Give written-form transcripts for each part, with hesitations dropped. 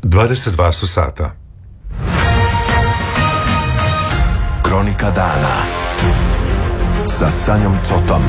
22 su sata. Kronika dana sa Sanjom Cotom.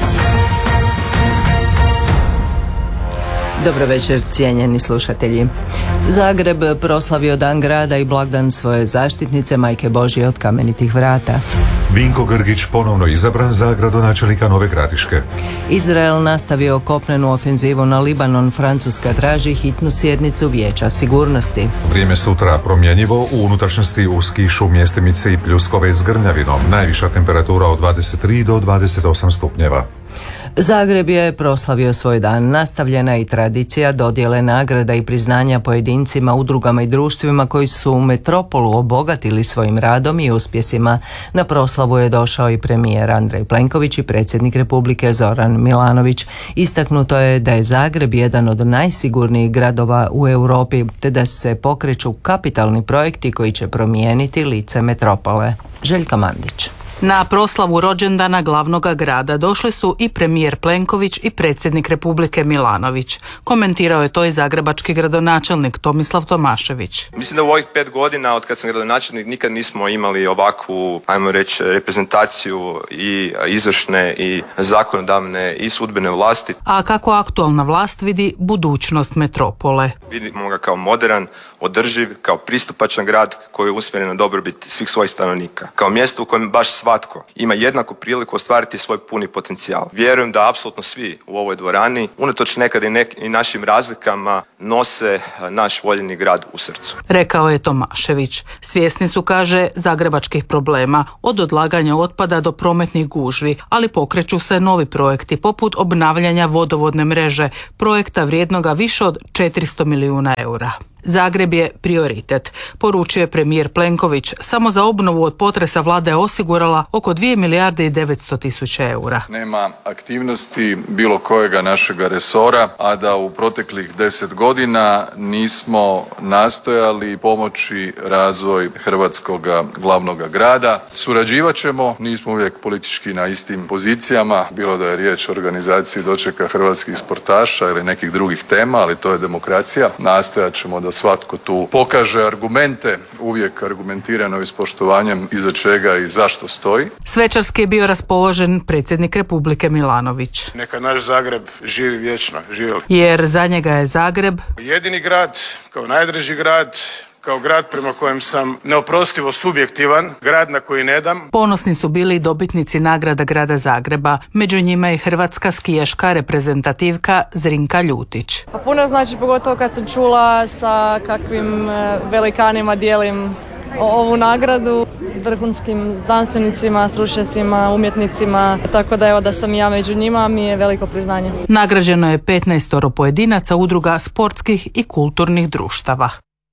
Dobro večer, cijenjeni slušatelji. Zagreb proslavio Dan grada i blagdan svoje zaštitnice Majke Božje od Kamenitih vrata. Vinko Grgić ponovno izabran za gradonačelnika Nove Gradiške. Izrael nastavio kopnenu ofenzivu na Libanon, Francuska traži hitnu sjednicu Vijeća sigurnosti. Vrijeme sutra promjenjivo, u unutrašnjosti uz kišu, mjestimice i pljuskove s grmljavinom. Najviša temperatura od 23 do 28 stupnjeva. Zagreb je proslavio svoj dan. Nastavljena je i tradicija dodjele nagrada i priznanja pojedincima, udrugama i društvima koji su metropolu obogatili svojim radom i uspjesima. Na proslavu je došao i premijer Andrej Plenković i predsjednik Republike Zoran Milanović. Istaknuto je da je Zagreb jedan od najsigurnijih gradova u Europi, te da se pokreću kapitalni projekti koji će promijeniti lice metropole. Željka Mandić. Na proslavu rođendana glavnoga grada došli su i premijer Plenković i predsjednik Republike Milanović. Komentirao je to i zagrebački gradonačelnik Tomislav Tomašević. Mislim da u ovih 5 godina od kad sam gradonačelnik nikad nismo imali ovakvu, ajmo reći, reprezentaciju i izvršne i zakonodavne i sudbene vlasti. A kako aktualna vlast vidi budućnost metropole? Vidimo ga kao moderan, održiv, kao pristupačan grad koji je usmjeren na dobrobit svih svojih stanovnika. Kao mjesto u kojem baš svatko ima jednaku priliku ostvariti svoj puni potencijal. Vjerujem da apsolutno svi u ovoj dvorani, unatoč nekad i našim razlikama, nose naš voljeni grad u srcu. Rekao je Tomašević. Svjesni su, kaže, zagrebačkih problema, od odlaganja otpada do prometnih gužvi, ali pokreću se novi projekti poput obnavljanja vodovodne mreže, projekta vrijednoga više od 400 milijuna eura. Zagreb je prioritet, poručio je premijer Plenković. Samo za obnovu od potresa vlada je osigurala oko 2 milijarde i 900 tisuća eura. Nema aktivnosti bilo kojega našega resora, a da u proteklih 10 godina nismo nastojali pomoći razvoj hrvatskog glavnog grada. Surađivat ćemo, nismo uvijek politički na istim pozicijama, bilo da je riječ o organizaciji dočeka hrvatskih sportaša ili nekih drugih tema, ali to je demokracija. Nastojat ćemo da svatko tu pokaže argumente, uvijek argumentirano i s poštovanjem iza čega i zašto stoji. Svečarski je bio raspoložen predsjednik Republike Milanović. Neka naš Zagreb živi vječno, živjeli. Jer za njega je Zagreb jedini grad, kao najdraži grad, kao grad prema kojem sam neoprostivo subjektivan, grad na koji ne dam. Ponosni su bili dobitnici nagrada grada Zagreba, među njima i hrvatska skijaška reprezentativka Zrinka Ljutić. Pa puno znači, pogotovo kad sam čula sa kakvim velikanima dijelim ovu nagradu, vrhunskim znanstvenicima, stručnjacima, umjetnicima, tako da evo da sam i ja među njima mi je veliko priznanje. Nagrađeno je 15 pojedinaca, udruga sportskih i kulturnih društava.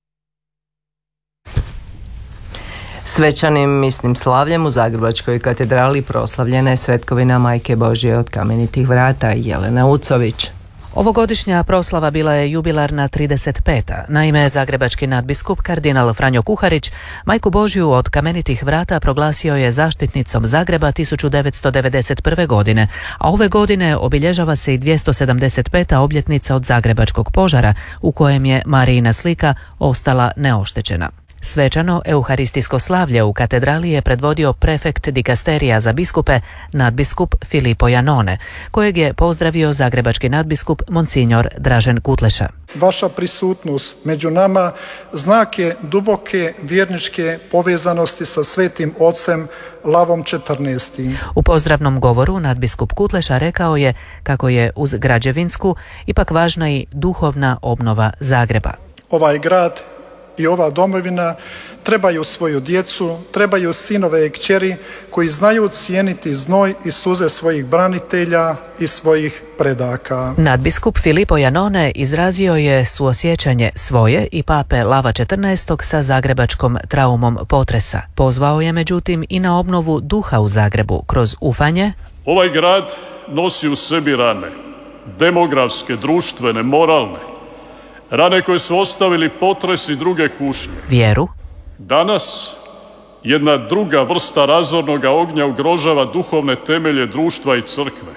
Svečanim misnim slavljem u Zagrebačkoj katedrali proslavljena je svetkovina Majke Božje od Kamenitih vrata. Jelena Ucović. Ovogodišnja proslava bila je jubilarna 35. Naime, zagrebački nadbiskup kardinal Franjo Kuharić Majku Božju od Kamenitih vrata proglasio je zaštitnicom Zagreba 1991. godine, a ove godine obilježava se i 275. obljetnica od zagrebačkog požara u kojem je Marijina slika ostala neoštećena. Svečano euharistijsko slavlje u katedrali je predvodio prefekt dikasterija za biskupe, nadbiskup Filipo Janone, kojeg je pozdravio zagrebački nadbiskup Monsignor Dražen Kutleša. Vaša prisutnost među nama znak je duboke vjerničke povezanosti sa Svetim Ocem Lavom XIV. U pozdravnom govoru nadbiskup Kutleša rekao je kako je uz građevinsku ipak važna i duhovna obnova Zagreba. Ovaj grad i ova domovina trebaju svoju djecu, trebaju sinove i kćeri koji znaju cijeniti znoj i suze svojih branitelja i svojih predaka. Nadbiskup Filipo Janone izrazio je suosjećanje svoje i pape Lava XIV sa zagrebačkom traumom potresa. Pozvao je međutim i na obnovu duha u Zagrebu kroz ufanje. Ovaj grad nosi u sebi rane, demografske, društvene, moralne, rane koje su ostavili potres i druge kušnje. Vjeru. Danas jedna druga vrsta razornog ognja ugrožava duhovne temelje društva i crkve.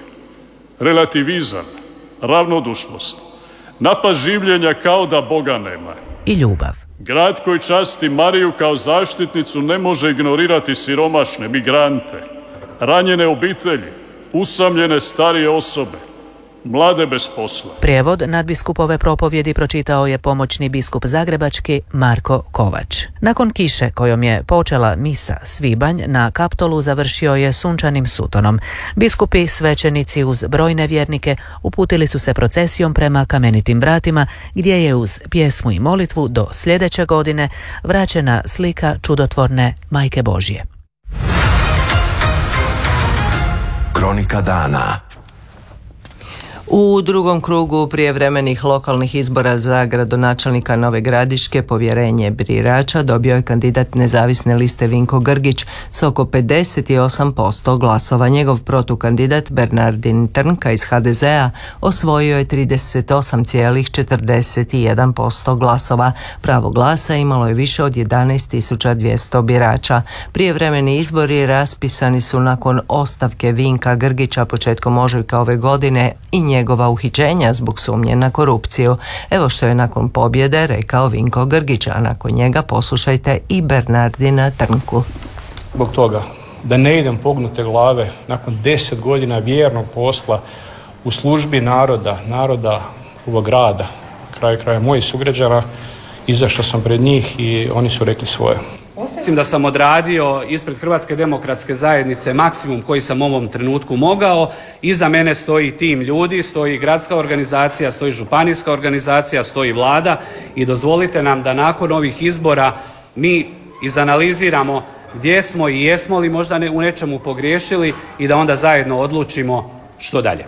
Relativizam, ravnodušnost, napad življenja kao da Boga nema. i ljubav. Grad koji časti Mariju kao zaštitnicu ne može ignorirati siromašne, migrante, ranjene obitelji, usamljene starije osobe, mlade bez posla. Prijevod nadbiskupove propovjedi pročitao je pomoćni biskup zagrebački Marko Kovač. Nakon kiše kojom je počela misa svibanj, na Kaptolu završio je sunčanim sutonom. Biskupi, svećenici uz brojne vjernike uputili su se procesijom prema Kamenitim vratima, gdje je uz pjesmu i molitvu do sljedeće godine vraćena slika čudotvorne Majke Božje. Kronika dana. U drugom krugu prijevremenih lokalnih izbora za gradonačelnika Nove Gradiške povjerenje birača dobio je kandidat nezavisne liste Vinko Grgić s oko 58% glasova. Njegov protukandidat Bernardin Trnka iz HDZ-a osvojio je 38,41% glasova. Pravo glasa imalo je više od 11.200 birača. Prijevremeni izbori raspisani su nakon ostavke Vinka Grgića početkom ožujka ove godine i njegova uhićenja zbog sumnje na korupciju. Evo što je nakon pobjede rekao Vinko Grgić, a nakon njega poslušajte i Bernardina Trnku. Zbog toga da ne idem pognute glave nakon 10 godina vjernog posla u službi naroda ovog grada, kraja mojih sugrađana, izašao sam pred njih i oni su rekli svoje. Mislim da sam odradio ispred Hrvatske demokratske zajednice maksimum koji sam u ovom trenutku mogao. Iza mene stoji tim ljudi, stoji gradska organizacija, stoji županijska organizacija, stoji vlada i dozvolite nam da nakon ovih izbora mi izanaliziramo gdje smo i jesmo li možda u nečemu pogriješili i da onda zajedno odlučimo što dalje.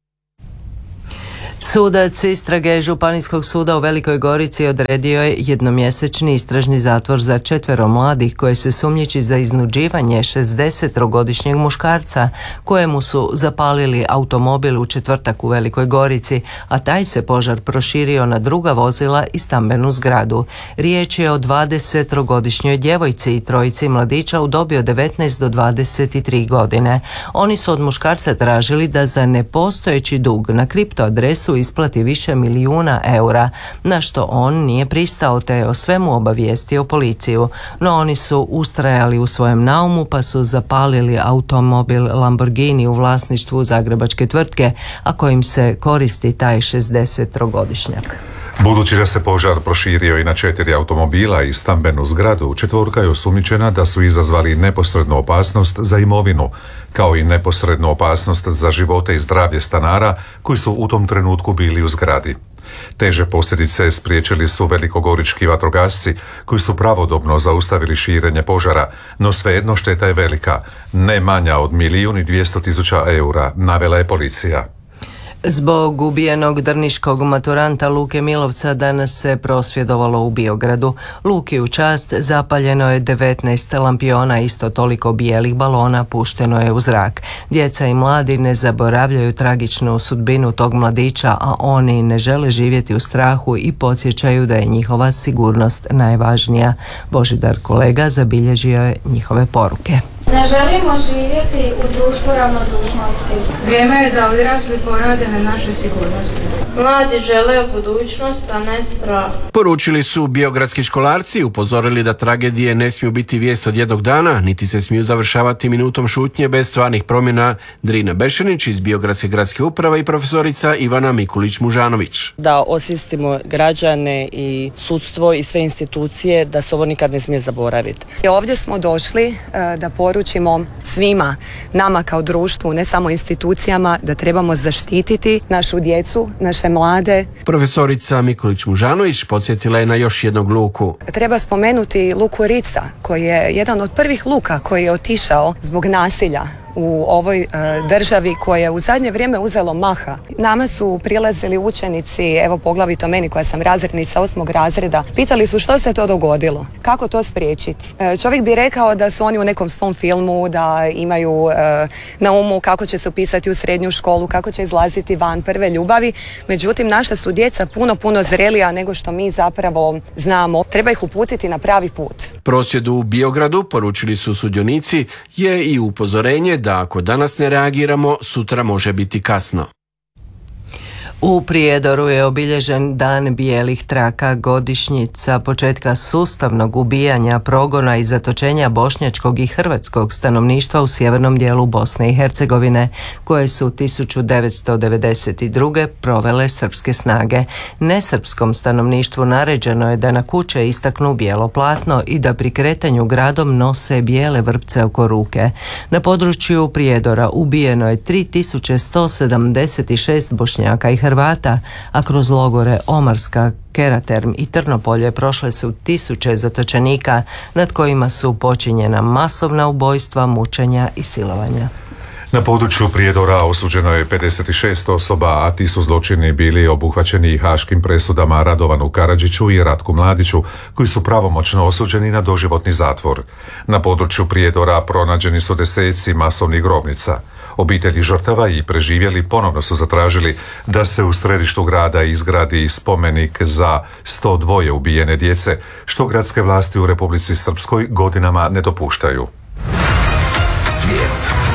Sudac istrage Županijskog suda u Velikoj Gorici odredio je jednomjesečni istražni zatvor za 4 mladih koje se sumnjiči za iznuđivanje 60-godišnjeg muškarca kojemu su zapalili automobil u četvrtak u Velikoj Gorici, a taj se požar proširio na druga vozila i stambenu zgradu. Riječ je o 20-godišnjoj djevojci i 3 mladića u dobi od 19 do 23 godine. Oni su od muškarca tražili da za nepostojeći dug na kripto adresu isplati više milijuna eura, na što on nije pristao te je o svemu obavijestio policiju. No oni su ustrajali u svojem naumu pa su zapalili automobil Lamborghini u vlasništvu zagrebačke tvrtke, a kojim se koristi taj 60-godišnjak. Budući da se požar proširio i na 4 automobila i stambenu zgradu, 4 je osumnjičena da su izazvali neposrednu opasnost za imovinu, kao i neposrednu opasnost za živote i zdravlje stanara koji su u tom trenutku bili u zgradi. Teže posljedice spriječili su velikogorički vatrogasci koji su pravodobno zaustavili širenje požara, no svejedno šteta je velika, ne manja od 1.200.000 eura, navela je policija. Zbog ubijenog drniškog maturanta Luke Milovca danas se prosvjedovalo u Biogradu. Luki u čast zapaljeno je 19 lampiona, isto toliko bijelih balona pušteno je u zrak. Djeca i mladi ne zaboravljaju tragičnu sudbinu tog mladića, a oni ne žele živjeti u strahu i podsjećaju da je njihova sigurnost najvažnija. Božidar Kolega zabilježio je njihove poruke. Ne želimo živjeti u društvu ravnodušnosti. Vrijeme je da odrasli porade na našoj sigurnosti. Mladi žele budućnost, a ne strah. Poručili su biogradski školarci, upozorili da tragedije ne smiju biti vijest od jednog dana, niti se smiju završavati minutom šutnje bez stvarnih promjena. Drina Bešenić iz Biogradske gradske uprave i profesorica Ivana Mikulić-Mužanović. Da osvijestimo građane i sudstvo i sve institucije da se ovo nikad ne smije zaboraviti. Ovdje smo došli da poručimo svima nama kao društvu, ne samo institucijama, da trebamo zaštititi našu djecu, naše mlade. Profesorica Mikulić-Mužanović podsjetila je na još jednog luku. Treba spomenuti luku Rica, koji je jedan od prvih luka koji je otišao zbog nasilja u ovoj državi koja je u zadnje vrijeme uzelo maha. Nama su prilazili učenici, evo poglavito meni koja sam razrednica 8. razreda, pitali su što se to dogodilo, kako to spriječiti. Čovjek bi rekao da su oni u nekom svom filmu, da imaju na umu kako će se upisati u srednju školu, kako će izlaziti van, prve ljubavi. Međutim, naša su djeca puno zrelija nego što mi zapravo znamo. Treba ih uputiti na pravi put. Prosvjedu u Biogradu, poručili su sudionici, je i upozorenje da ako danas ne reagiramo, sutra može biti kasno. U Prijedoru je obilježen Dan bijelih traka, godišnjica početka sustavnog ubijanja, progona i zatočenja bošnjačkog i hrvatskog stanovništva u sjevernom dijelu Bosne i Hercegovine, koje su 1992. provele srpske snage. Nesrpskom stanovništvu naređeno je da na kuće istaknu bijelo platno i da pri kretanju gradom nose bijele vrpce oko ruke. Na području Prijedora ubijeno je 3176 Bošnjaka i Hrvata, a kroz logore Omarska, Keraterm i Trnopolje prošle su tisuće zatočenika nad kojima su počinjena masovna ubojstva, mučenja i silovanja. Na području Prijedora osuđeno je 56 osoba, a ti su zločini bili obuhvaćeni i haškim presudama Radovanu Karadžiću i Ratku Mladiću, koji su pravomoćno osuđeni na doživotni zatvor. Na području Prijedora pronađeni su deseci masovnih grobnica. Obitelji žrtava i preživjeli ponovno su zatražili da se u središtu grada izgradi spomenik za 102 ubijene djece, što gradske vlasti u Republici Srpskoj godinama ne dopuštaju. Svijet.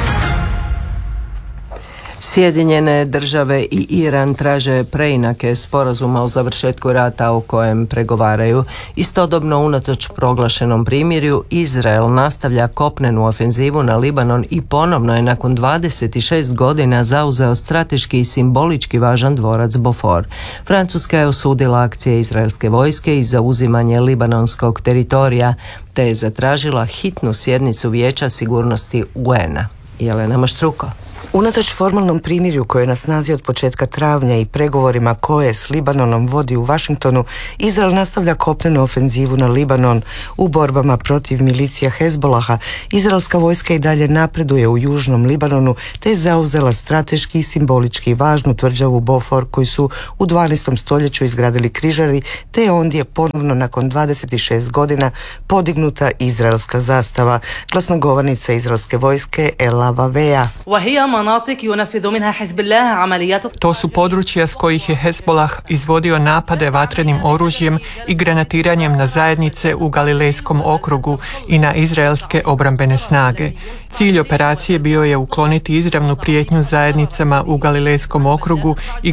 Sjedinjene države i Iran traže preinake sporazuma o završetku rata o kojem pregovaraju. Istodobno, unatoč proglašenom primirju, Izrael nastavlja kopnenu ofenzivu na Libanon i ponovno je nakon 26 godina zauzeo strateški i simbolički važan dvorac Bofor. Francuska je osudila akcije izraelske vojske i zauzimanje libanonskog teritorija, te je zatražila hitnu sjednicu Vijeća sigurnosti UN-a. Jelena Maštruko. Unatoč formalnom primirju koje je na snazi od početka travnja i pregovorima koje s Libanonom vodi u Vašingtonu, Izrael nastavlja kopnenu ofenzivu na Libanon. U borbama protiv milicija Hezbolaha, izraelska vojska i dalje napreduje u južnom Libanonu, te je zauzela strateški i simbolički važnu tvrđavu Bofor, koju su u 12. stoljeću izgradili križari, te je ondje ponovno nakon 26 godina podignuta izraelska zastava. Glasnogovornica izraelske vojske Ela Vavea. To su područja s kojih je Hezbolah izvodio napade vatrenim oružjem i granatiranjem na zajednice u Galilejskom okrugu i na izraelske obrambene snage. Cilj operacije bio je ukloniti izravnu prijetnju zajednicama u Galilejskom okrugu i